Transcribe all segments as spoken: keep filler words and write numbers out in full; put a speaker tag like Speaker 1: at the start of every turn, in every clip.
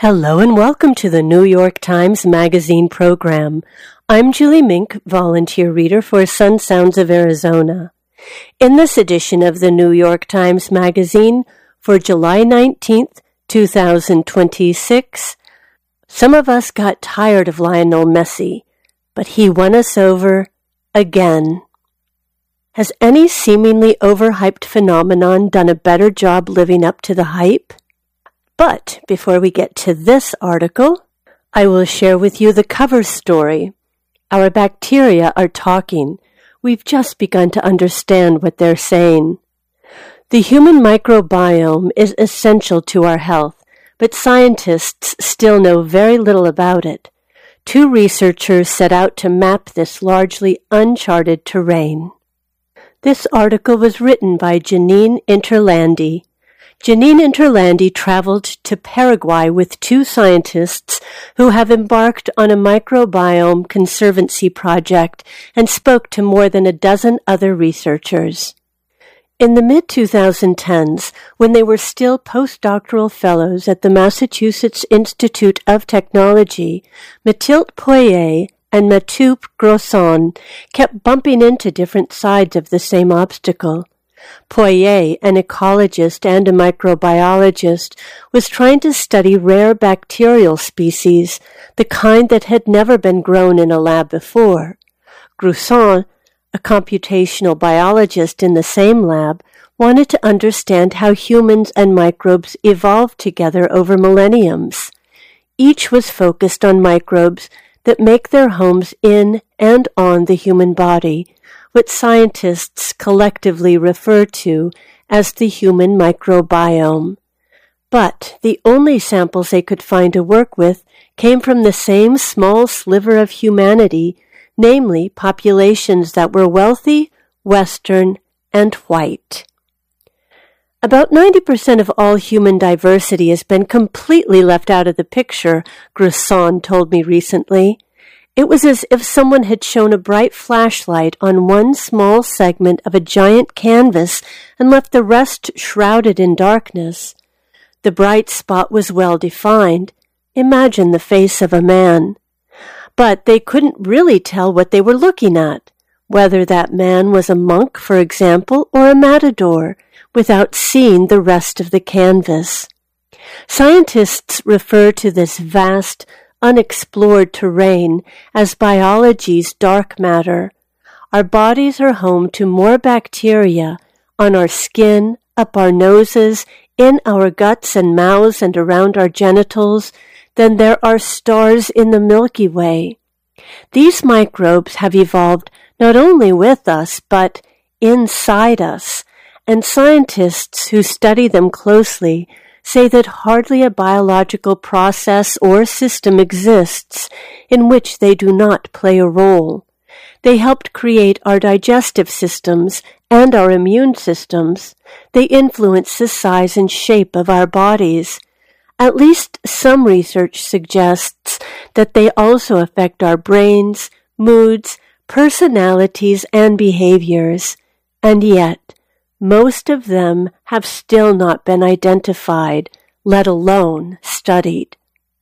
Speaker 1: Hello and welcome to the New York Times Magazine program. I'm Julie Mink, volunteer reader for Sun Sounds of Arizona. In this edition of the New York Times Magazine for July nineteenth, twenty twenty-six, some of us got tired of Lionel Messi, but he won us over again. Has any seemingly overhyped phenomenon done a better job living up to the hype? But before we get to this article, I will share with you the cover story. Our bacteria are talking. We've just begun to understand what they're saying. The human microbiome is essential to our health, but scientists still know very little about it. Two researchers set out to map this largely uncharted terrain. This article was written by Janine Interlandi. Janine Interlandi traveled to Paraguay with two scientists who have embarked on a microbiome conservancy project and spoke to more than a dozen other researchers. In the mid twenty tens, when they were still postdoctoral fellows at the Massachusetts Institute of Technology, Mathilde Poirier and Mathieu Grosson kept bumping into different sides of the same obstacle. Poirier, an ecologist and a microbiologist, was trying to study rare bacterial species, the kind that had never been grown in a lab before. Grosson, a computational biologist in the same lab, wanted to understand how humans and microbes evolved together over millenniums. Each was focused on microbes that make their homes in and on the human body, what scientists collectively refer to as the human microbiome. But the only samples they could find to work with came from the same small sliver of humanity, namely populations that were wealthy, Western, and white. About ninety percent of all human diversity has been completely left out of the picture, Grosson told me recently. It was as if someone had shone a bright flashlight on one small segment of a giant canvas and left the rest shrouded in darkness. The bright spot was well defined. Imagine the face of a man. But they couldn't really tell what they were looking at, whether that man was a monk, for example, or a matador, without seeing the rest of the canvas. Scientists refer to this vast, unexplored terrain as biology's dark matter. Our bodies are home to more bacteria on our skin, up our noses, in our guts and mouths and around our genitals than there are stars in the Milky Way. These microbes have evolved not only with us, but inside us, and scientists who study them closely say that hardly a biological process or system exists in which they do not play a role. They helped create our digestive systems and our immune systems. They influence the size and shape of our bodies. At least some research suggests that they also affect our brains, moods, personalities, and behaviors. And yet, most of them have still not been identified, let alone studied.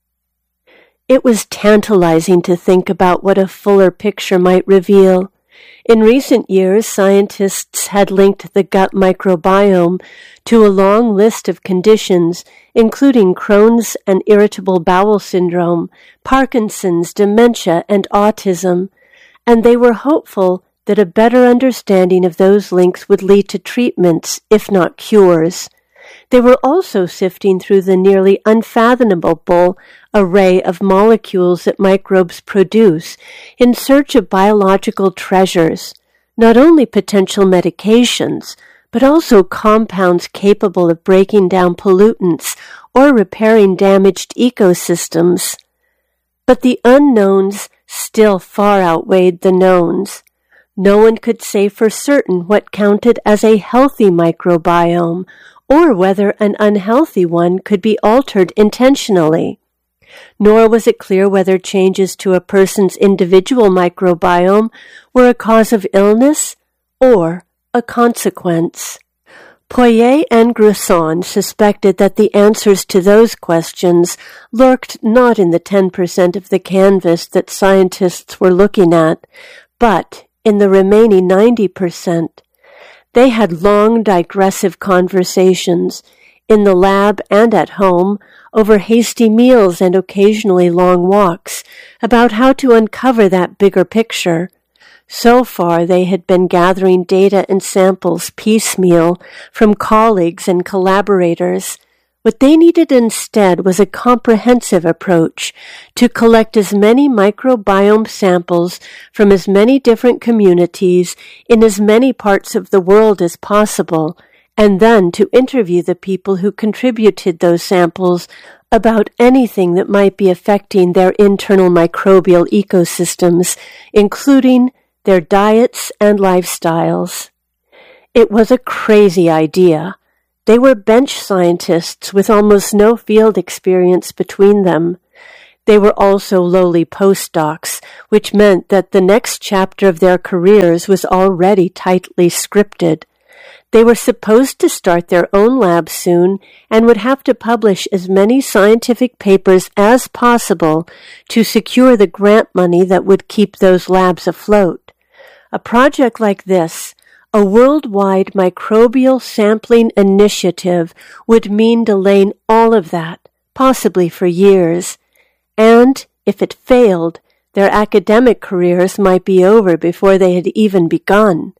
Speaker 1: It was tantalizing to think about what a fuller picture might reveal. In recent years, scientists had linked the gut microbiome to a long list of conditions, including Crohn's and irritable bowel syndrome, Parkinson's, dementia, and autism, and they were hopeful that a better understanding of those links would lead to treatments, if not cures. They were also sifting through the nearly unfathomable array of molecules that microbes produce in search of biological treasures, not only potential medications, but also compounds capable of breaking down pollutants or repairing damaged ecosystems. But the unknowns still far outweighed the knowns. No one could say for certain what counted as a healthy microbiome, or whether an unhealthy one could be altered intentionally. Nor was it clear whether changes to a person's individual microbiome were a cause of illness or a consequence. Poirier and Gruson suspected that the answers to those questions lurked not in the ten percent of the canvas that scientists were looking at, but in the remaining ninety percent. They had long, digressive conversations, in the lab and at home, over hasty meals and occasionally long walks, about how to uncover that bigger picture. So far, they had been gathering data and samples piecemeal from colleagues and collaborators. What they needed instead was a comprehensive approach to collect as many microbiome samples from as many different communities in as many parts of the world as possible, and then to interview the people who contributed those samples about anything that might be affecting their internal microbial ecosystems, including their diets and lifestyles. It was a crazy idea. They were bench scientists with almost no field experience between them. They were also lowly postdocs, which meant that the next chapter of their careers was already tightly scripted. They were supposed to start their own lab soon and would have to publish as many scientific papers as possible to secure the grant money that would keep those labs afloat. A project like this, a worldwide microbial sampling initiative, would mean delaying all of that, possibly for years. And, if it failed, their academic careers might be over before they had even begun.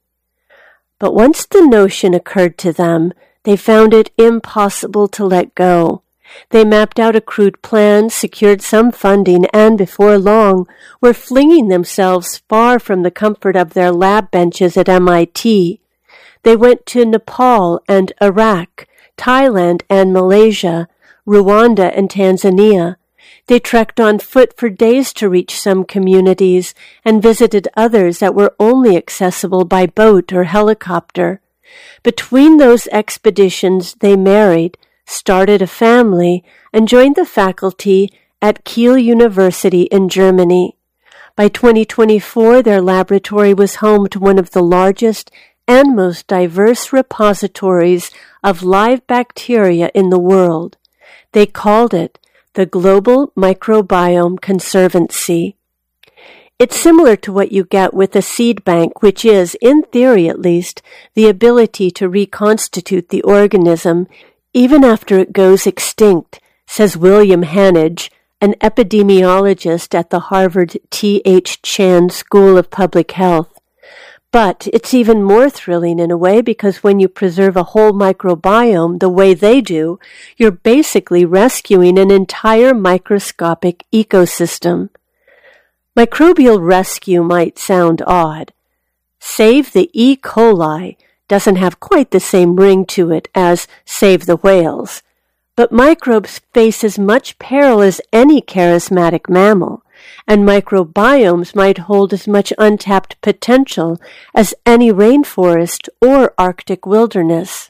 Speaker 1: But once the notion occurred to them, they found it impossible to let go. They mapped out a crude plan, secured some funding, and before long were flinging themselves far from the comfort of their lab benches at M I T. They went to Nepal and Iraq, Thailand and Malaysia, Rwanda and Tanzania. They trekked on foot for days to reach some communities and visited others that were only accessible by boat or helicopter. Between those expeditions, they married, started a family, and joined the faculty at Kiel University in Germany. By twenty twenty-four, their laboratory was home to one of the largest and most diverse repositories of live bacteria in the world. They called it the Global Microbiome Conservancy. It's similar to what you get with a seed bank, which is, in theory at least, the ability to reconstitute the organism even after it goes extinct, says William Hanage, an epidemiologist at the Harvard T H Chan School of Public Health. But it's even more thrilling in a way because when you preserve a whole microbiome the way they do, you're basically rescuing an entire microscopic ecosystem. Microbial rescue might sound odd. Save the E. coli doesn't have quite the same ring to it as save the whales, but microbes face as much peril as any charismatic mammal, and microbiomes might hold as much untapped potential as any rainforest or Arctic wilderness.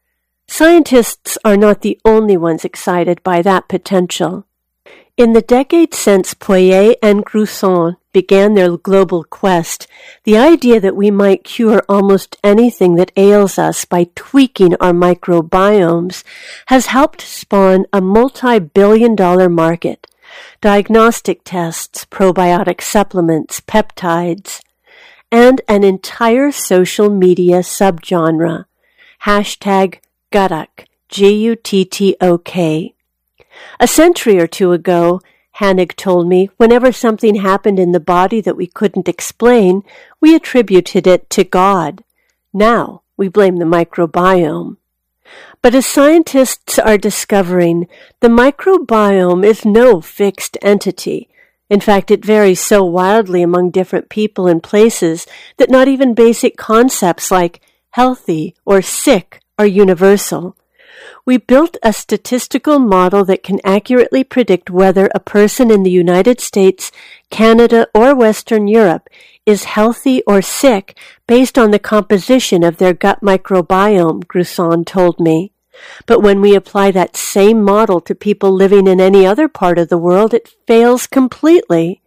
Speaker 1: Scientists are not the only ones excited by that potential. In the decades since Poirier and Gruson began their global quest, the idea that we might cure almost anything that ails us by tweaking our microbiomes has helped spawn a multi-billion dollar market. Diagnostic tests, probiotic supplements, peptides, and an entire social media subgenre, hashtag Guttok, G U T T O K. A century or two ago, Hanage told me, whenever something happened in the body that we couldn't explain, we attributed it to God. Now we blame the microbiome. But as scientists are discovering, the microbiome is no fixed entity. In fact, it varies so wildly among different people and places that not even basic concepts like healthy or sick are universal. We built a statistical model that can accurately predict whether a person in the United States, Canada, or Western Europe is healthy or sick based on the composition of their gut microbiome, Gruson told me. But when we apply that same model to people living in any other part of the world, it fails completely.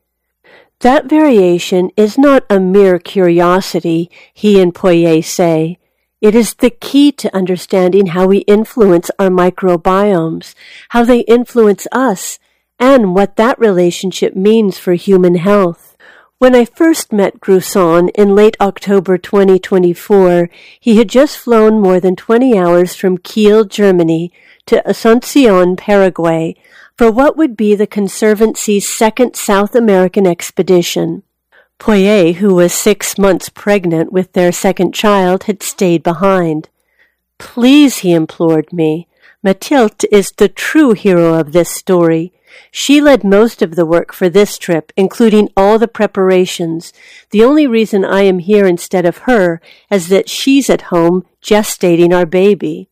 Speaker 1: That variation is not a mere curiosity, he and Poirier say. It is the key to understanding how we influence our microbiomes, how they influence us, and what that relationship means for human health. When I first met Gruson in late October twenty twenty-four, he had just flown more than twenty hours from Kiel, Germany, to Asuncion, Paraguay, for what would be the Conservancy's second South American expedition. Poye, who was six months pregnant with their second child, had stayed behind. "Please," he implored me, "Mathilde is the true hero of this story. She led most of the work for this trip, including all the preparations. The only reason I am here instead of her is that she's at home gestating our baby."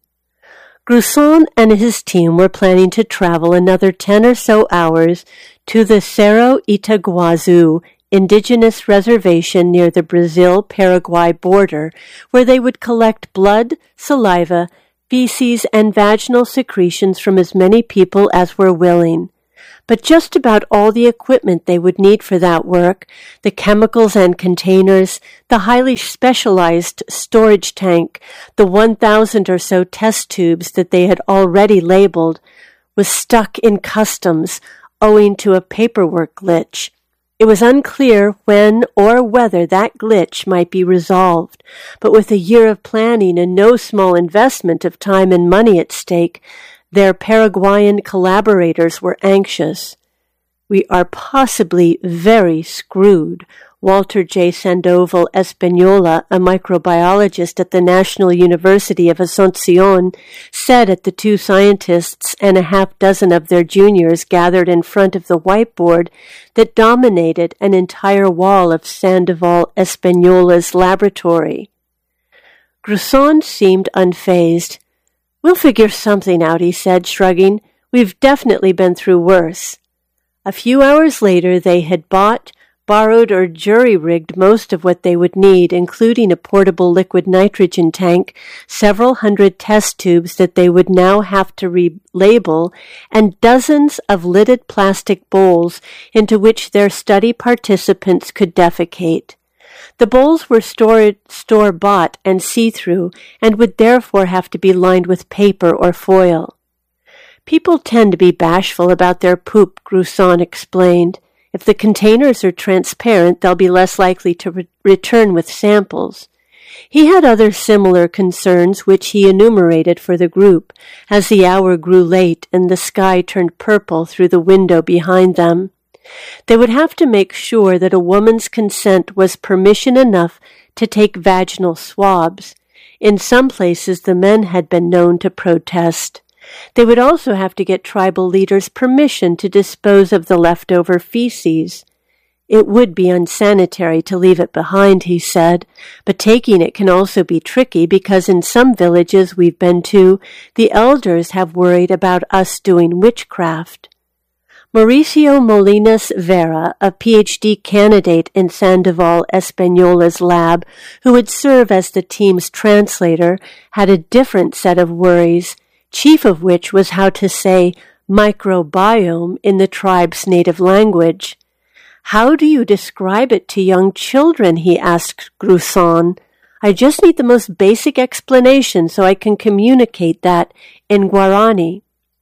Speaker 1: Gruson and his team were planning to travel another ten or so hours to the Cerro Itaguazu indigenous reservation near the Brazil-Paraguay border, where they would collect blood, saliva, feces, and vaginal secretions from as many people as were willing. But just about all the equipment they would need for that work, the chemicals and containers, the highly specialized storage tank, the one thousand or so test tubes that they had already labeled, was stuck in customs owing to a paperwork glitch. It was unclear when or whether that glitch might be resolved, but with a year of planning and no small investment of time and money at stake, their Paraguayan collaborators were anxious. "We are possibly very screwed," Walter J. Sandoval Espanola, a microbiologist at the National University of Asuncion, said at the two scientists and a half dozen of their juniors gathered in front of the whiteboard that dominated an entire wall of Sandoval Espanola's laboratory. Gruson seemed unfazed. "We'll figure something out," he said, shrugging. "We've definitely been through worse." A few hours later, they had bought, borrowed, or jury-rigged most of what they would need, including a portable liquid nitrogen tank, several hundred test tubes that they would now have to relabel, and dozens of lidded plastic bowls into which their study participants could defecate. The bowls were stored, store-bought and see-through, and would therefore have to be lined with paper or foil. "People tend to be bashful about their poop," Gruson explained. "If the containers are transparent, they'll be less likely to re- return with samples." He had other similar concerns which he enumerated for the group as the hour grew late and the sky turned purple through the window behind them. They would have to make sure that a woman's consent was permission enough to take vaginal swabs. In some places, the men had been known to protest. They would also have to get tribal leaders' permission to dispose of the leftover feces. It would be unsanitary to leave it behind, he said, but taking it can also be tricky because in some villages we've been to, the elders have worried about us doing witchcraft. Mauricio Molinas Vera, a P H D candidate in Sandoval Espanola's lab, who would serve as the team's translator, had a different set of worries, chief of which was how to say microbiome in the tribe's native language. "How do you describe it to young children?" he asked Gruson. "I just need the most basic explanation so I can communicate that in Guarani."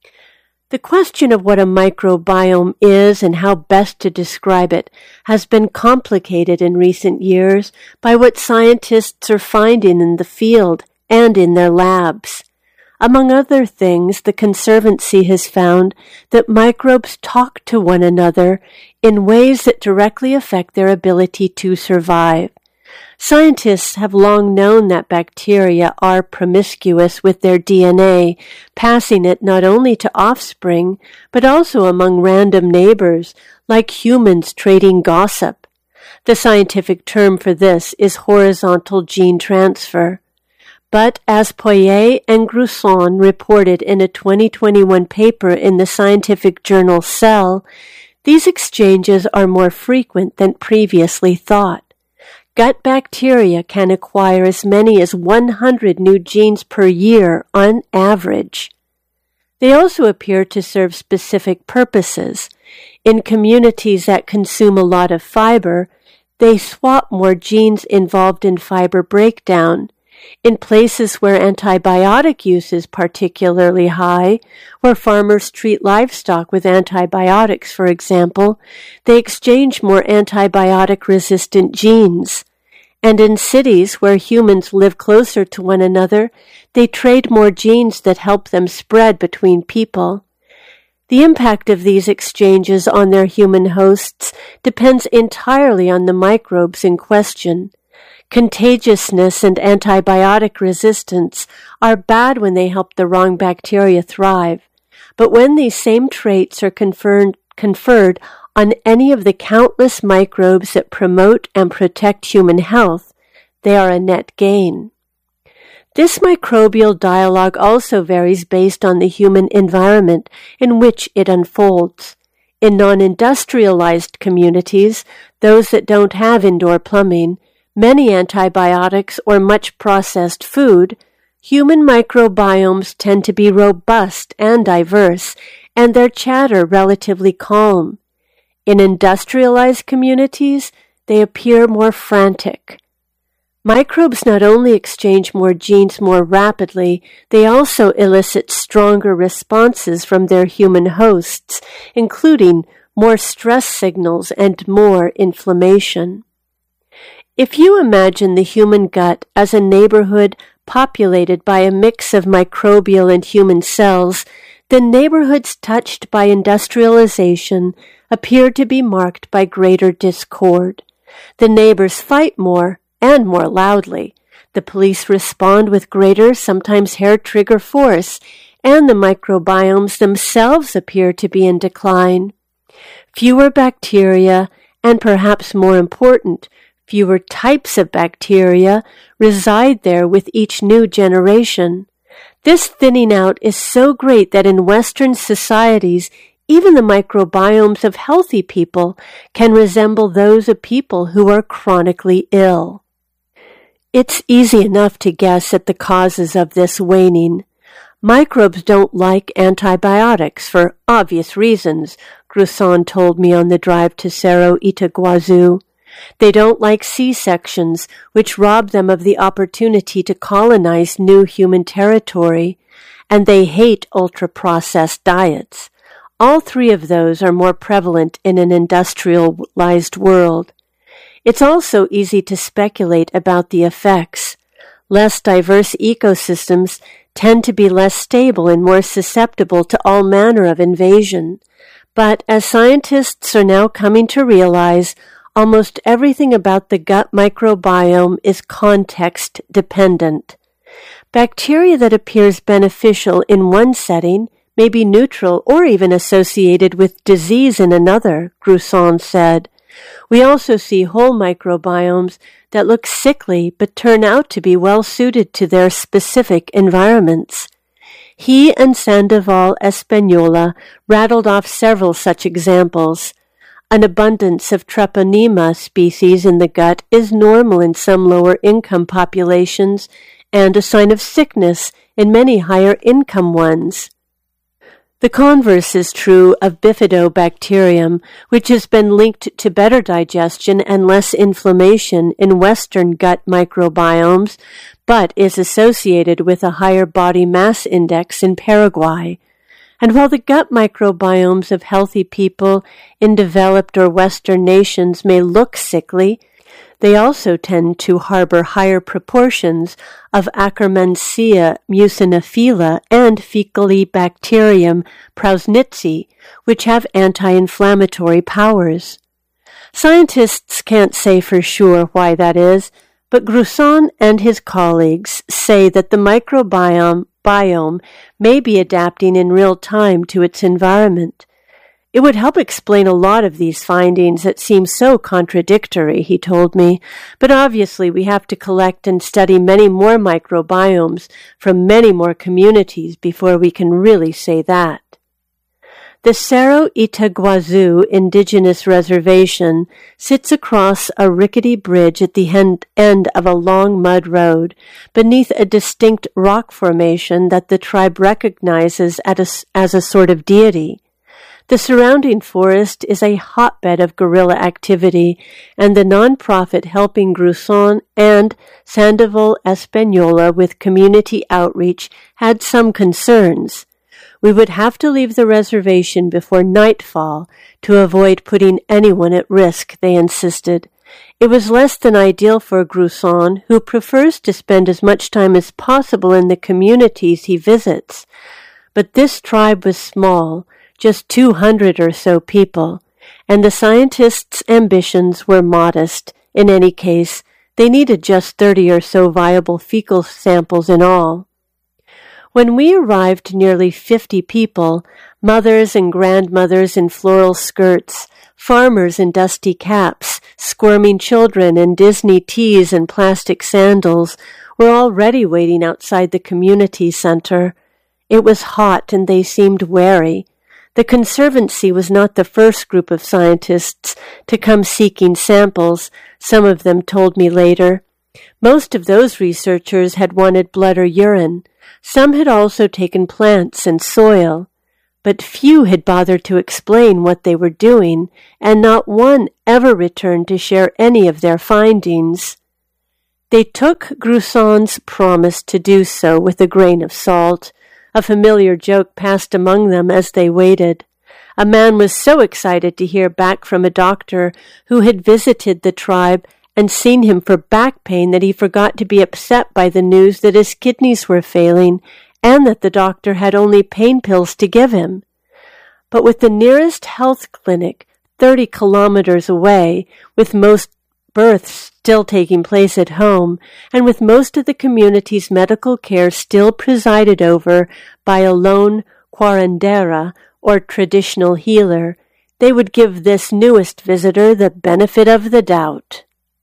Speaker 1: The question of what a microbiome is and how best to describe it has been complicated in recent years by what scientists are finding in the field and in their labs. Among other things, the Conservancy has found that microbes talk to one another in ways that directly affect their ability to survive. Scientists have long known that bacteria are promiscuous with their D N A, passing it not only to offspring, but also among random neighbors, like humans trading gossip. The scientific term for this is horizontal gene transfer. But as Poye and Gruson reported in a twenty twenty-one paper in the scientific journal Cell, these exchanges are more frequent than previously thought. Gut bacteria can acquire as many as one hundred new genes per year on average. They also appear to serve specific purposes. In communities that consume a lot of fiber, they swap more genes involved in fiber breakdown. In places where antibiotic use is particularly high, where farmers treat livestock with antibiotics, for example, they exchange more antibiotic-resistant genes. And in cities where humans live closer to one another, they trade more genes that help them spread between people. The impact of these exchanges on their human hosts depends entirely on the microbes in question. Contagiousness and antibiotic resistance are bad when they help the wrong bacteria thrive, but when these same traits are conferred, conferred on any of the countless microbes that promote and protect human health, they are a net gain. This microbial dialogue also varies based on the human environment in which it unfolds. In non-industrialized communities, those that don't have indoor plumbing, many antibiotics, or much processed food, human microbiomes tend to be robust and diverse, and their chatter relatively calm. In industrialized communities, they appear more frantic. Microbes not only exchange more genes more rapidly, they also elicit stronger responses from their human hosts, including more stress signals and more inflammation. If you imagine the human gut as a neighborhood populated by a mix of microbial and human cells, then neighborhoods touched by industrialization appear to be marked by greater discord. The neighbors fight more and more loudly. The police respond with greater, sometimes hair-trigger force, and the microbiomes themselves appear to be in decline. Fewer bacteria, and perhaps more important, fewer types of bacteria reside there with each new generation. This thinning out is so great that in Western societies, even the microbiomes of healthy people can resemble those of people who are chronically ill. It's easy enough to guess at the causes of this waning. Microbes don't like antibiotics for obvious reasons, Gruson told me on the drive to Cerro Itaguazu. They don't like C-sections, which rob them of the opportunity to colonize new human territory, and they hate ultra-processed diets. All three of those are more prevalent in an industrialized world. It's also easy to speculate about the effects. Less diverse ecosystems tend to be less stable and more susceptible to all manner of invasion. But as scientists are now coming to realize, almost everything about the gut microbiome is context dependent. Bacteria that appears beneficial in one setting may be neutral or even associated with disease in another, Gruson said. We also see whole microbiomes that look sickly but turn out to be well suited to their specific environments. He and Sandoval Espanola rattled off several such examples. An abundance of Treponema species in the gut is normal in some lower-income populations and a sign of sickness in many higher-income ones. The converse is true of Bifidobacterium, which has been linked to better digestion and less inflammation in Western gut microbiomes, but is associated with a higher body mass index in Paraguay. And while the gut microbiomes of healthy people in developed or Western nations may look sickly, they also tend to harbor higher proportions of Akkermansia muciniphila and Faecalibacterium prausnitzii, which have anti-inflammatory powers. Scientists can't say for sure why that is, but Gruson and his colleagues say that the microbiome biome may be adapting in real time to its environment. It would help explain a lot of these findings that seem so contradictory, he told me, but obviously we have to collect and study many more microbiomes from many more communities before we can really say that. The Cerro Itaguazu Indigenous Reservation sits across a rickety bridge at the end, end of a long mud road, beneath a distinct rock formation that the tribe recognizes as a, as a sort of deity. The surrounding forest is a hotbed of guerrilla activity, and the nonprofit Helping Gruson and Sandoval Española with community outreach had some concerns. We would have to leave the reservation before nightfall to avoid putting anyone at risk, they insisted. It was less than ideal for Gruson, who prefers to spend as much time as possible in the communities he visits. But this tribe was small, just two hundred or so people, and the scientists' ambitions were modest. In any case, they needed just thirty or so viable fecal samples in all. When we arrived, nearly fifty people, mothers and grandmothers in floral skirts, farmers in dusty caps, squirming children in Disney tees and plastic sandals, were already waiting outside the community center. It was hot and they seemed wary. The Conservancy was not the first group of scientists to come seeking samples, some of them told me later. Most of those researchers had wanted blood or urine. Some had also taken plants and soil. But few had bothered to explain what they were doing, and not one ever returned to share any of their findings. They took Gruson's promise to do so with a grain of salt. A familiar joke passed among them as they waited. A man was so excited to hear back from a doctor who had visited the tribe and seen him for back pain that he forgot to be upset by the news that his kidneys were failing and that the doctor had only pain pills to give him. But with the nearest health clinic thirty kilometers away, with most births still taking place at home, and with most of the community's medical care still presided over by a lone curandera, or traditional healer, they would give this newest visitor the benefit of the doubt.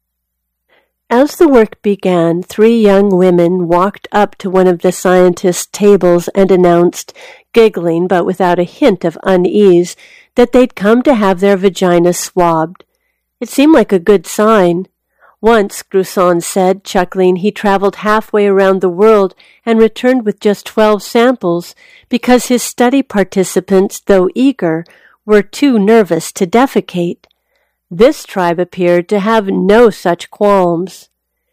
Speaker 1: As the work began, three young women walked up to one of the scientists' tables and announced, giggling but without a hint of unease, that they'd come to have their vaginas swabbed. It seemed like a good sign. Once, Gruson said, chuckling, he traveled halfway around the world and returned with just twelve samples because his study participants, though eager, were too nervous to defecate. This tribe appeared to have no such qualms.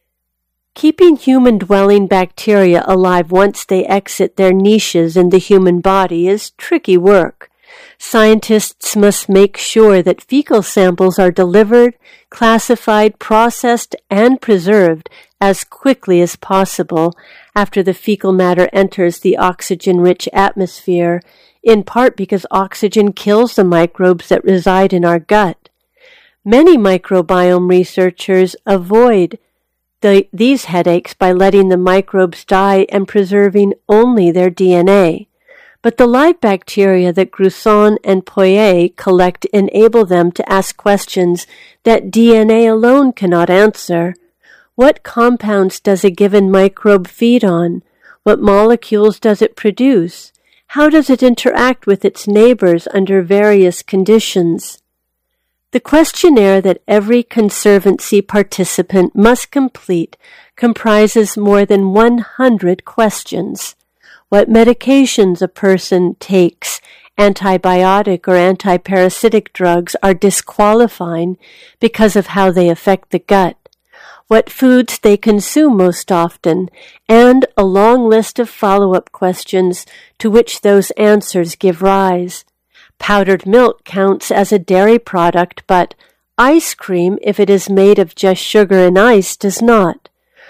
Speaker 1: Keeping human-dwelling bacteria alive once they exit their niches in the human body is tricky work. Scientists must make sure that fecal samples are delivered, classified, processed, and preserved as quickly as possible after the fecal matter enters the oxygen-rich atmosphere, in part because oxygen kills the microbes that reside in our gut. Many microbiome researchers avoid the, these headaches by letting the microbes die and preserving only their D N A. But the live bacteria that Gruson and Poirier collect enable them to ask questions that D N A alone cannot answer. What compounds does a given microbe feed on? What molecules does it produce? How does it interact with its neighbors under various conditions? The questionnaire that every Conservancy participant must complete comprises more than one hundred questions. What medications a person takes, antibiotic or antiparasitic drugs, are disqualifying because of how they affect the gut, what foods they consume most often, and a long list of follow-up questions to which those answers give rise. Powdered milk counts as a dairy product, but ice cream, if it is made of just sugar and ice, does not.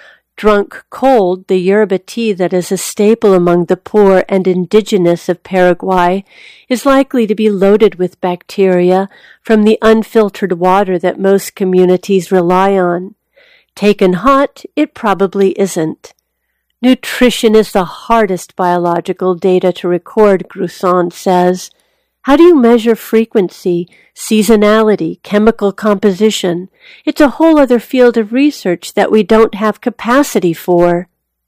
Speaker 1: Drunk cold, the yerba tea that is a staple among the poor and indigenous of Paraguay is likely to be loaded with bacteria from the unfiltered water that most communities rely on. Taken hot, it probably isn't. Nutrition is the hardest biological data to record, Gruson says. How do you measure frequency, seasonality, chemical composition? It's a whole other field of research that we don't have capacity for.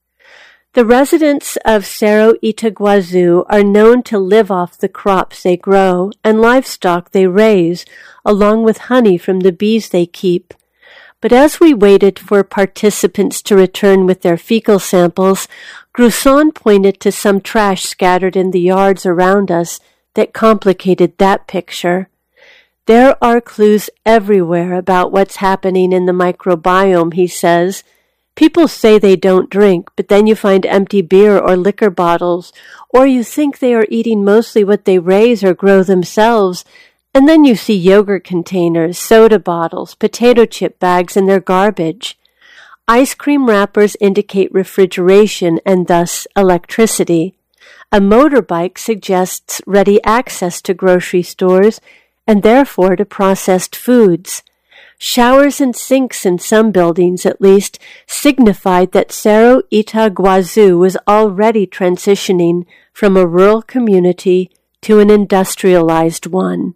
Speaker 1: The residents of Cerro Itaguazu are known to live off the crops they grow and livestock they raise, along with honey from the bees they keep. But as we waited for participants to return with their fecal samples, Gruson pointed to some trash scattered in the yards around us that complicated that picture. There are clues everywhere about what's happening in the microbiome, he says. People say they don't drink, but then you find empty beer or liquor bottles, or you think they are eating mostly what they raise or grow themselves, and then you see yogurt containers, soda bottles, potato chip bags in their garbage. Ice cream wrappers indicate refrigeration and thus electricity. A motorbike suggests ready access to grocery stores and therefore to processed foods. Showers and sinks in some buildings, at least, signified that Cerro Itaguazu was already transitioning from a rural community to an industrialized one.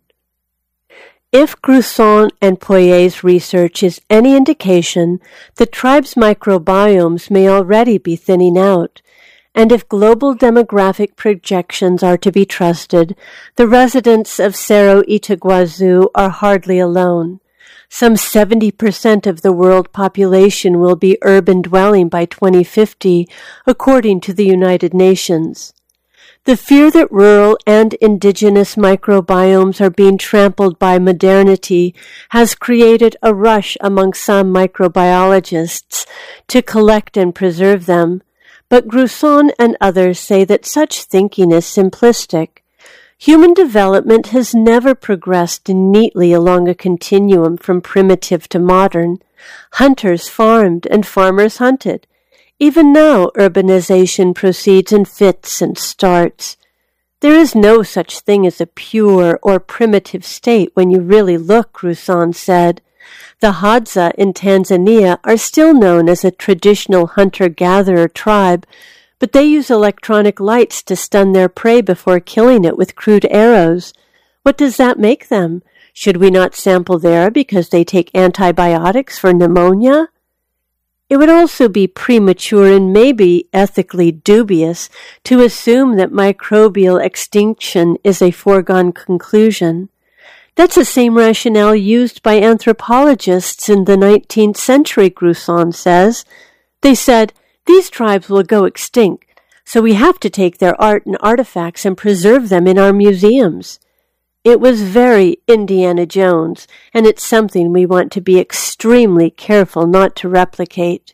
Speaker 1: If Gruson and Poyet's research is any indication, the tribe's microbiomes may already be thinning out. And if global demographic projections are to be trusted, the residents of Cerro Itaguazu are hardly alone. Some seventy percent of the world population will be urban dwelling by twenty fifty, according to the United Nations. The fear that rural and indigenous microbiomes are being trampled by modernity has created a rush among some microbiologists to collect and preserve them. But Gruson and others say that such thinking is simplistic. Human development has never progressed neatly along a continuum from primitive to modern. Hunters farmed and farmers hunted. Even now, urbanization proceeds in fits and starts. There is no such thing as a pure or primitive state when you really look, Gruson said. The Hadza in Tanzania are still known as a traditional hunter-gatherer tribe, but they use electronic lights to stun their prey before killing it with crude arrows. What does that make them? Should we not sample there because they take antibiotics for pneumonia? It would also be premature and maybe ethically dubious to assume that microbial extinction is a foregone conclusion. That's the same rationale used by anthropologists in the nineteenth century, Gruson says. They said, these tribes will go extinct, so we have to take their art and artifacts and preserve them in our museums. It was very Indiana Jones, and it's something we want to be extremely careful not to replicate.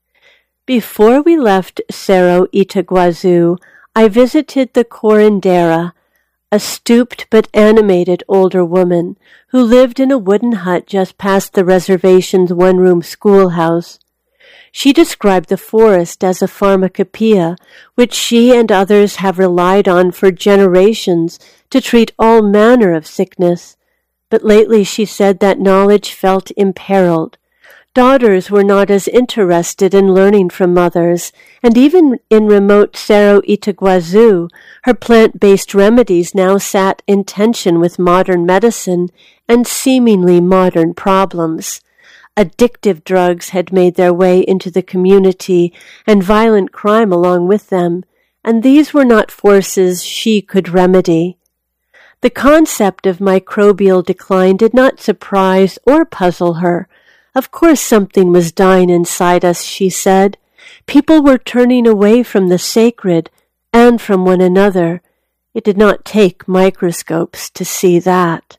Speaker 1: Before we left Cerro Itaguazu, I visited the Corindera, a stooped but animated older woman who lived in a wooden hut just past the reservation's one-room schoolhouse. She described the forest as a pharmacopoeia, which she and others have relied on for generations to treat all manner of sickness. But lately, she said, that knowledge felt imperiled. Daughters were not as interested in learning from mothers, and even in remote Cerro Itaguazu, her plant-based remedies now sat in tension with modern medicine and seemingly modern problems. Addictive drugs had made their way into the community, and violent crime along with them, and these were not forces she could remedy. The concept of microbial decline did not surprise or puzzle her. Of course something was dying inside us, she said. People were turning away from the sacred and from one another. It did not take microscopes to see that.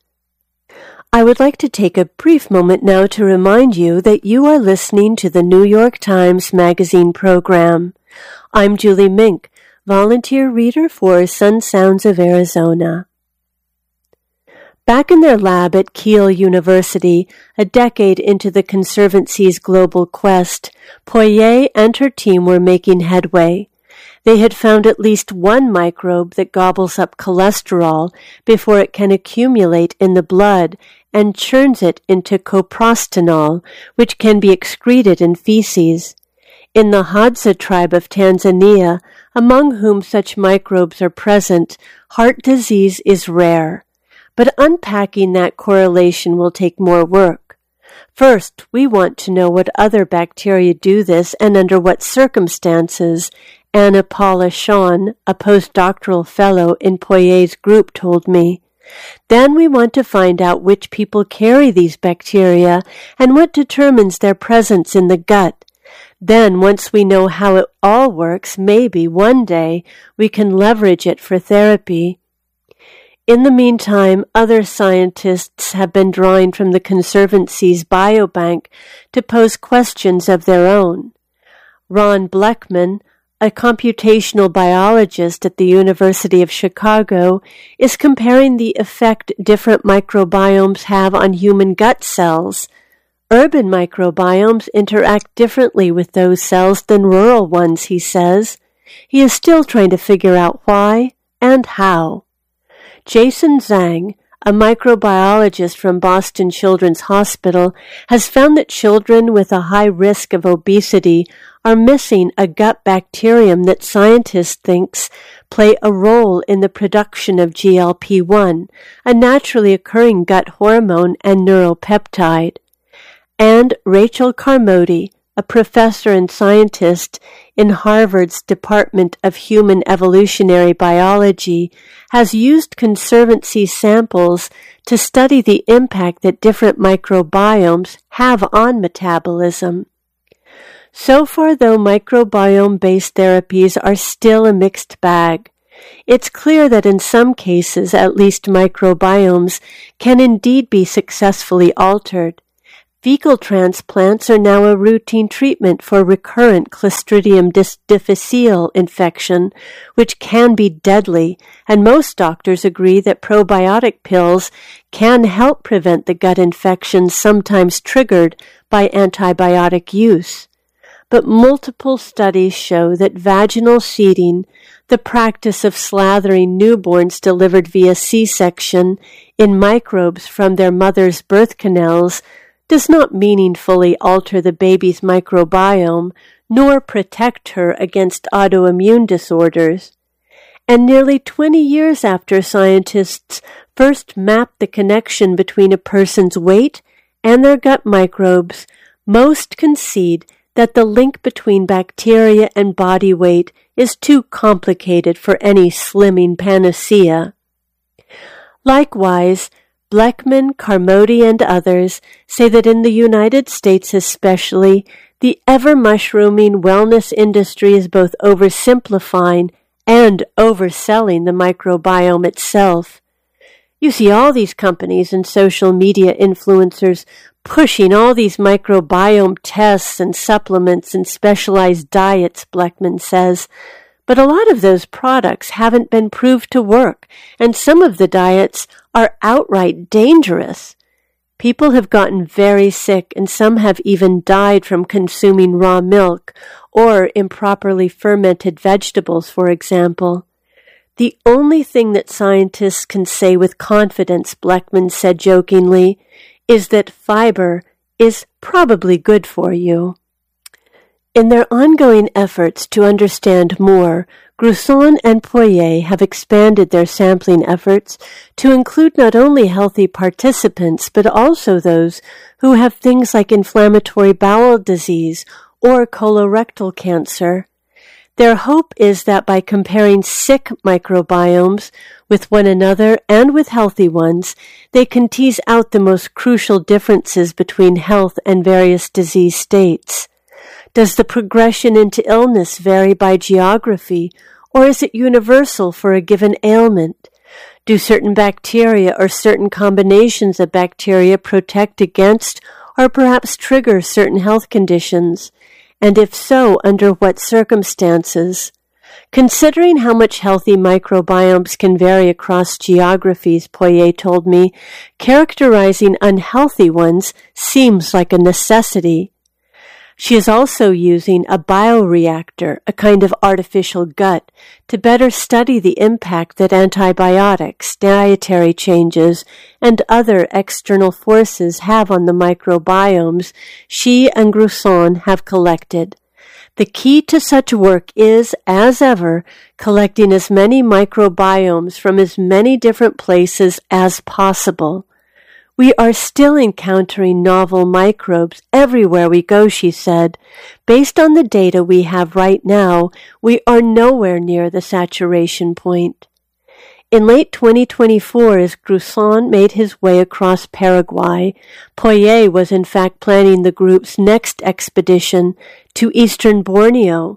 Speaker 1: I would like to take a brief moment now to remind you that you are listening to the New York Times Magazine program. I'm Julie Mink, volunteer reader for Sun Sounds of Arizona. Back in their lab at Keele University, a decade into the Conservancy's global quest, Poyet and her team were making headway. They had found at least one microbe that gobbles up cholesterol before it can accumulate in the blood and churns it into coprostanol, which can be excreted in feces. In the Hadza tribe of Tanzania, among whom such microbes are present, heart disease is rare. But unpacking that correlation will take more work. First, we want to know what other bacteria do this and under what circumstances. Anna Paula Sean, a postdoctoral fellow in Poyet's group, told me. Then we want to find out which people carry these bacteria and what determines their presence in the gut. Then, once we know how it all works, maybe one day we can leverage it for therapy. In the meantime, other scientists have been drawing from the Conservancy's biobank to pose questions of their own. Ron Bleckman, a computational biologist at the University of Chicago, is comparing the effect different microbiomes have on human gut cells. Urban microbiomes interact differently with those cells than rural ones, he says. He is still trying to figure out why and how. Jason Zhang, a microbiologist from Boston Children's Hospital, has found that children with a high risk of obesity are missing a gut bacterium that scientists think play a role in the production of G L P one, a naturally occurring gut hormone and neuropeptide. And Rachel Carmody, a professor and scientist in Harvard's Department of Human Evolutionary Biology, has used Conservancy samples to study the impact that different microbiomes have on metabolism. So far, though, microbiome-based therapies are still a mixed bag. It's clear that in some cases, at least microbiomes can indeed be successfully altered. Fecal transplants are now a routine treatment for recurrent Clostridium difficile infection, which can be deadly, and most doctors agree that probiotic pills can help prevent the gut infections sometimes triggered by antibiotic use. But multiple studies show that vaginal seeding, the practice of slathering newborns delivered via C-section in microbes from their mother's birth canals, does not meaningfully alter the baby's microbiome, nor protect her against autoimmune disorders. And nearly twenty years after scientists first mapped the connection between a person's weight and their gut microbes, most concede that the link between bacteria and body weight is too complicated for any slimming panacea. Likewise, Bleckman, Carmody, and others say that in the United States especially, the ever-mushrooming wellness industry is both oversimplifying and overselling the microbiome itself. You see all these companies and social media influencers pushing all these microbiome tests and supplements and specialized diets, Bleckman says, but a lot of those products haven't been proved to work, and some of the diets are outright dangerous. People have gotten very sick, and some have even died from consuming raw milk or improperly fermented vegetables, for example. The only thing that scientists can say with confidence, Bleckman said jokingly, is that fiber is probably good for you. In their ongoing efforts to understand more, Gruson and Poirier have expanded their sampling efforts to include not only healthy participants, but also those who have things like inflammatory bowel disease or colorectal cancer. Their hope is that by comparing sick microbiomes with one another and with healthy ones, they can tease out the most crucial differences between health and various disease states. Does the progression into illness vary by geography, or is it universal for a given ailment? Do certain bacteria or certain combinations of bacteria protect against or perhaps trigger certain health conditions? And if so, under what circumstances? Considering how much healthy microbiomes can vary across geographies, Poirier told me, characterizing unhealthy ones seems like a necessity. She is also using a bioreactor, a kind of artificial gut, to better study the impact that antibiotics, dietary changes, and other external forces have on the microbiomes she and Gruson have collected. The key to such work is, as ever, collecting as many microbiomes from as many different places as possible. We are still encountering novel microbes everywhere we go, she said. Based on the data we have right now, we are nowhere near the saturation point. In late twenty twenty-four, as Gruson made his way across Paraguay, Poirier was in fact planning the group's next expedition to eastern Borneo.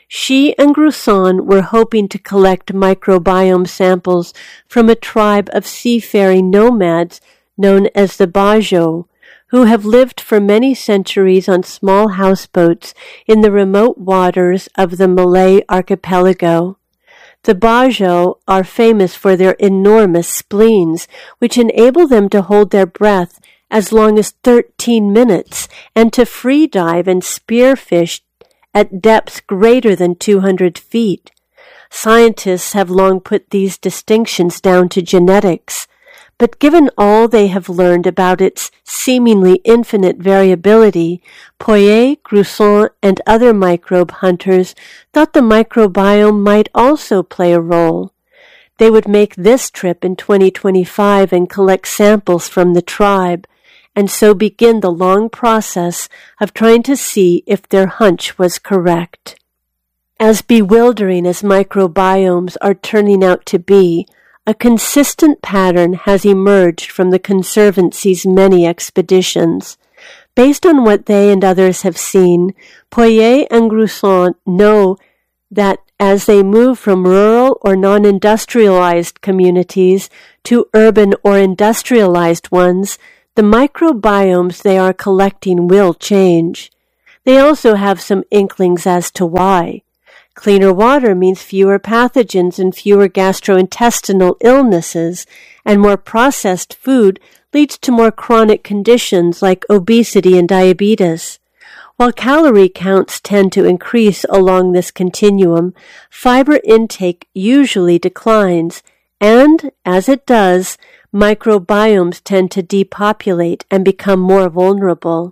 Speaker 1: She and Gruson were hoping to collect microbiome samples from a tribe of seafaring nomads known as the Bajo, who have lived for many centuries on small houseboats in the remote waters of the Malay archipelago. The Bajo are famous for their enormous spleens, which enable them to hold their breath as long as thirteen minutes and to free dive and spearfish at depths greater than two hundred feet. Scientists have long put these distinctions down to genetics, but given all they have learned about its seemingly infinite variability, Poirier, Gruson, and other microbe hunters thought the microbiome might also play a role. They would make this trip in twenty twenty-five and collect samples from the tribe, and so begin the long process of trying to see if their hunch was correct. As bewildering as microbiomes are turning out to be, a consistent pattern has emerged from the Conservancy's many expeditions. Based on what they and others have seen, Poirier and Gruson know that as they move from rural or non-industrialized communities to urban or industrialized ones, the microbiomes they are collecting will change. They also have some inklings as to why. Cleaner water means fewer pathogens and fewer gastrointestinal illnesses, and more processed food leads to more chronic conditions like obesity and diabetes. While calorie counts tend to increase along this continuum, fiber intake usually declines, and, as it does, microbiomes tend to depopulate and become more vulnerable.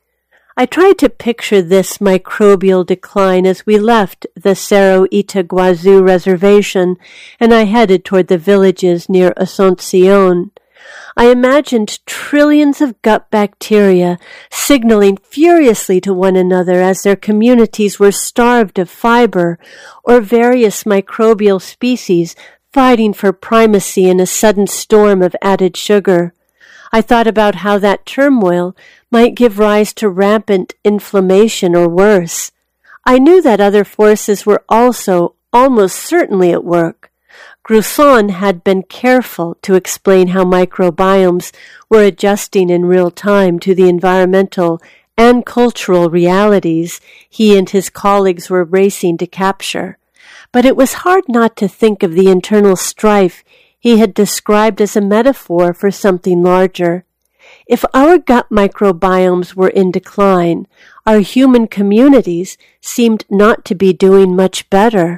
Speaker 1: I tried to picture this microbial decline as we left the Cerro Itaguazu reservation and I headed toward the villages near Asuncion. I imagined trillions of gut bacteria signaling furiously to one another as their communities were starved of fiber, or various microbial species fighting for primacy in a sudden storm of added sugar. I thought about how that turmoil might give rise to rampant inflammation or worse. I knew that other forces were also almost certainly at work. Gruson had been careful to explain how microbiomes were adjusting in real time to the environmental and cultural realities he and his colleagues were racing to capture. But it was hard not to think of the internal strife he had described as a metaphor for something larger. If our gut microbiomes were in decline, our human communities seemed not to be doing much better.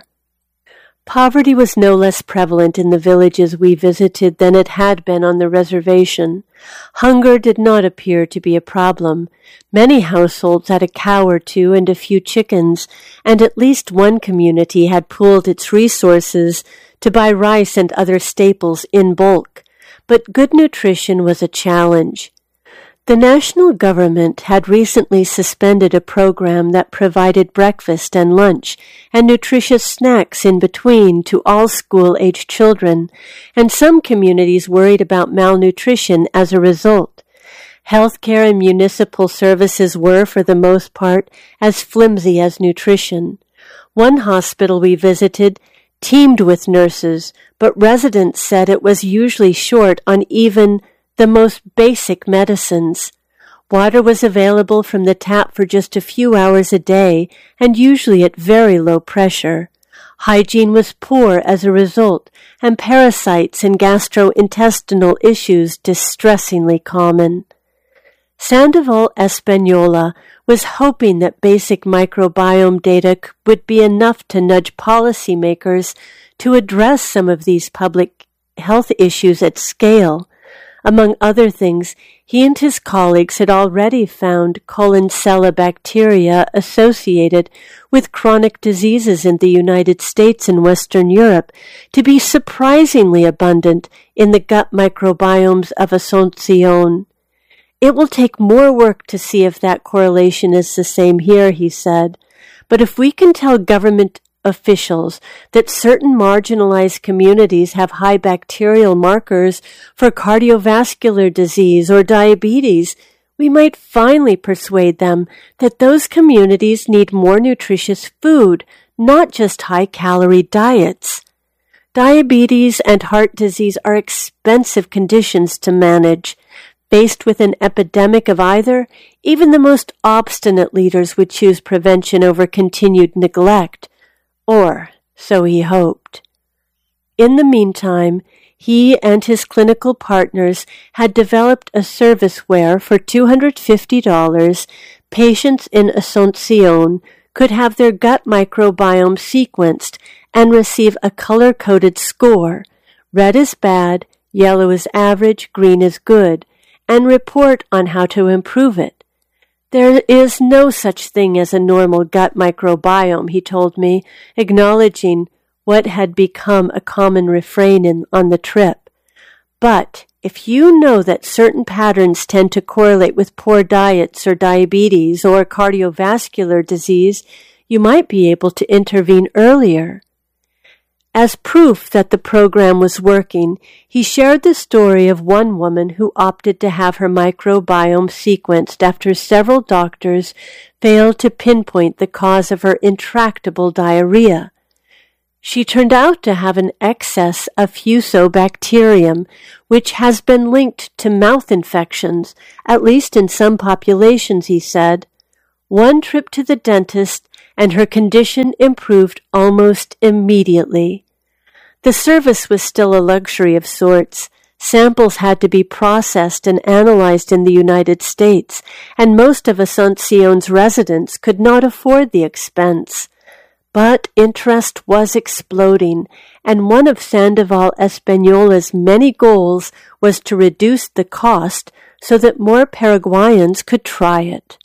Speaker 1: Poverty was no less prevalent in the villages we visited than it had been on the reservation. Hunger did not appear to be a problem. Many households had a cow or two and a few chickens, and at least one community had pooled its resources to buy rice and other staples in bulk. But good nutrition was a challenge. The national government had recently suspended a program that provided breakfast and lunch and nutritious snacks in between to all school-aged children, and some communities worried about malnutrition as a result. Healthcare and municipal services were, for the most part, as flimsy as nutrition. One hospital we visited teemed with nurses, but residents said it was usually short on even the most basic medicines. Water was available from the tap for just a few hours a day, and usually at very low pressure. Hygiene was poor as a result, and parasites and gastrointestinal issues distressingly common. Sandoval Espanola was hoping that basic microbiome data would be enough to nudge policymakers to address some of these public health issues at scale. Among other things, he and his colleagues had already found Collencella bacteria associated with chronic diseases in the United States and Western Europe to be surprisingly abundant in the gut microbiomes of Asuncion. It will take more work to see if that correlation is the same here, he said, but if we can tell government officials that certain marginalized communities have high bacterial markers for cardiovascular disease or diabetes, we might finally persuade them that those communities need more nutritious food, not just high-calorie diets. Diabetes and heart disease are expensive conditions to manage. Faced with an epidemic of either, even the most obstinate leaders would choose prevention over continued neglect. Or so he hoped. In the meantime, he and his clinical partners had developed a service where, for two hundred fifty dollars, patients in Asuncion could have their gut microbiome sequenced and receive a color-coded score. Red is bad, yellow is average, green is good, and report on how to improve it. There is no such thing as a normal gut microbiome, he told me, acknowledging what had become a common refrain in, on the trip. But if you know that certain patterns tend to correlate with poor diets or diabetes or cardiovascular disease, you might be able to intervene earlier. As proof that the program was working, he shared the story of one woman who opted to have her microbiome sequenced after several doctors failed to pinpoint the cause of her intractable diarrhea. She turned out to have an excess of Fusobacterium, which has been linked to mouth infections, at least in some populations, he said. One trip to the dentist, and her condition improved almost immediately. The service was still a luxury of sorts. Samples had to be processed and analyzed in the United States, and most of Asuncion's residents could not afford the expense. But interest was exploding, and one of Sandoval Española's many goals was to reduce the cost so that more Paraguayans could try it.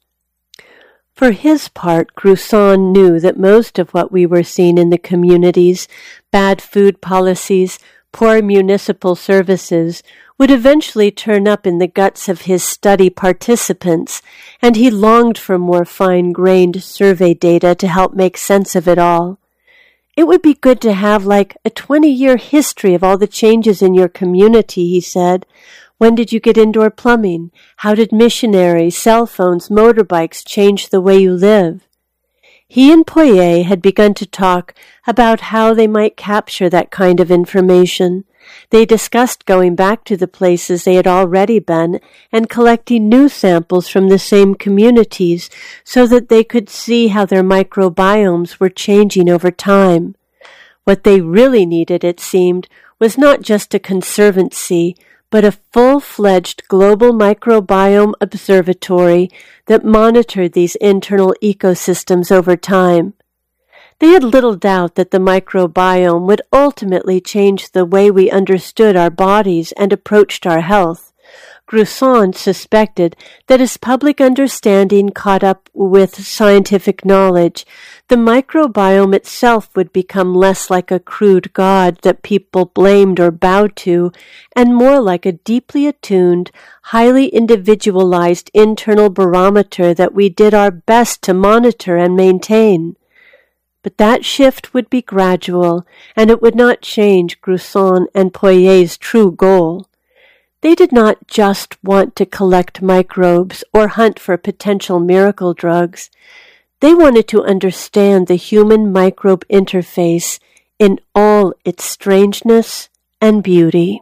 Speaker 1: For his part, Gruson knew that most of what we were seeing in the communities, bad food policies, poor municipal services, would eventually turn up in the guts of his study participants, and he longed for more fine-grained survey data to help make sense of it all. It would be good to have like a twenty-year history of all the changes in your community, he said. When did you get indoor plumbing? How did missionaries, cell phones, motorbikes change the way you live? He and Poirier had begun to talk about how they might capture that kind of information. They discussed going back to the places they had already been and collecting new samples from the same communities so that they could see how their microbiomes were changing over time. What they really needed, it seemed, was not just a conservancy, but a full-fledged global microbiome observatory that monitored these internal ecosystems over time. They had little doubt that the microbiome would ultimately change the way we understood our bodies and approached our health. Gruson suspected that as public understanding caught up with scientific knowledge, the microbiome itself would become less like a crude god that people blamed or bowed to, and more like a deeply attuned, highly individualized internal barometer that we did our best to monitor and maintain. But that shift would be gradual, and it would not change Gruson and Poirier's true goal. They did not just want to collect microbes or hunt for potential miracle drugs. They wanted to understand the human microbe interface in all its strangeness and beauty.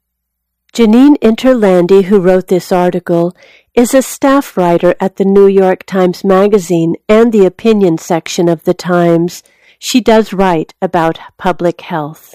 Speaker 1: Janine Interlandi, who wrote this article, is a staff writer at the New York Times Magazine and the opinion section of the Times. She does write about public health.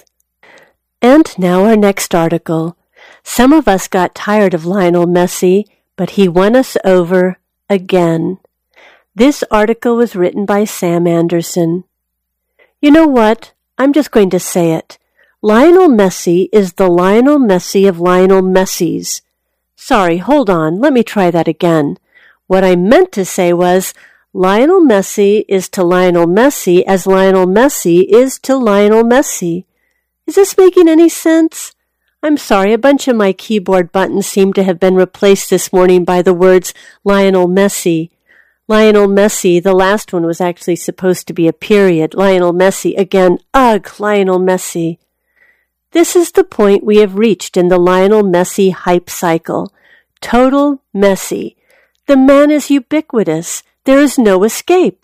Speaker 1: And now our next article. Some of us got tired of Lionel Messi, but he won us over again. This article was written by Sam Anderson. You know what? I'm just going to say it. Lionel Messi is the Lionel Messi of Lionel Messis. Sorry, hold on. Let me try that again. What I meant to say was, Lionel Messi is to Lionel Messi as Lionel Messi is to Lionel Messi. Is this making any sense? I'm sorry, a bunch of my keyboard buttons seem to have been replaced this morning by the words Lionel Messi. Lionel Messi, the last one was actually supposed to be a period. Lionel Messi, again, ugh, Lionel Messi. This is the point we have reached in the Lionel Messi hype cycle. Total Messi. The man is ubiquitous. There is no escape.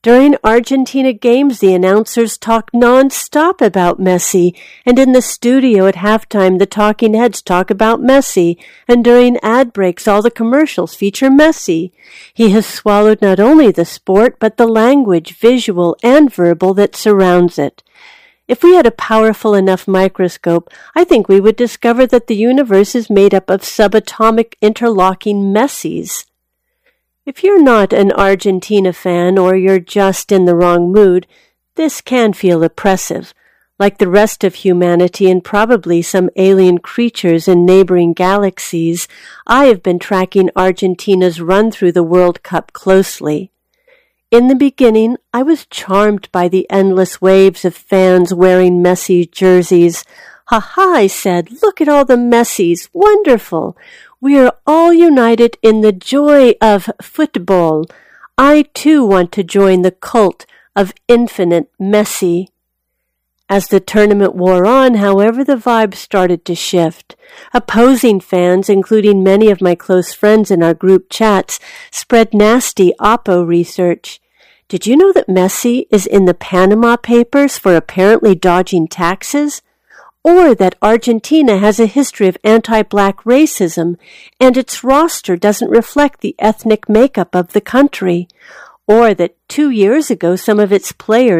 Speaker 1: During Argentina games, the announcers talk non-stop about Messi, and in the studio at halftime, the talking heads talk about Messi, and during ad breaks, all the commercials feature Messi. He has swallowed not only the sport, but the language, visual and verbal, that surrounds it. If we had a powerful enough microscope, I think we would discover that the universe is made up of subatomic interlocking Messis. If you're not an Argentina fan, or you're just in the wrong mood, this can feel oppressive. Like the rest of humanity and probably some alien creatures in neighboring galaxies, I have been tracking Argentina's run through the World Cup closely. In the beginning, I was charmed by the endless waves of fans wearing Messi jerseys. Ha ha, I said, look at all the Messis, wonderful! We are all united in the joy of football. I too want to join the cult of infinite Messi. As the tournament wore on, however, the vibe started to shift. Opposing fans, including many of my close friends in our group chats, spread nasty Oppo research. Did you know that Messi is in the Panama Papers for apparently dodging taxes? Or that Argentina has a history of anti-black racism and its roster doesn't reflect the ethnic makeup of the country? Or that two years ago some of its players